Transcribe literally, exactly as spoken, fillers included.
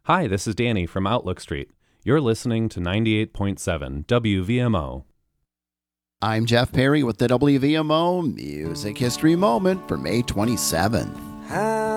Hi, this is Danny from Outlook Street. You're listening to ninety-eight point seven W V M O. I'm Jeff Perry with the W V M O Music History Moment for May twenty-seventh.